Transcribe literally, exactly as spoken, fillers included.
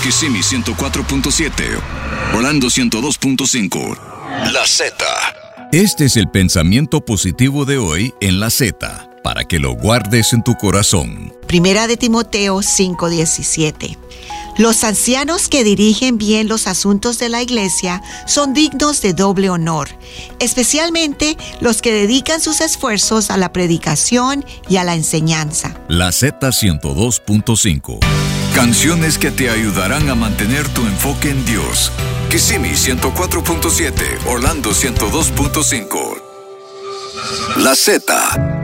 Kissimmee ciento cuatro punto siete, Orlando ciento dos punto cinco. La Z. Este es el pensamiento positivo de hoy en La Z, para que lo guardes en tu corazón. Primera de Timoteo cinco diecisiete. Los ancianos que dirigen bien los asuntos de la iglesia son dignos de doble honor, especialmente los que dedican sus esfuerzos a la predicación y a la enseñanza. La Z ciento dos punto cinco. Canciones que te ayudarán a mantener tu enfoque en Dios. Kissimmee ciento cuatro punto siete, Orlando ciento dos punto cinco. La Z.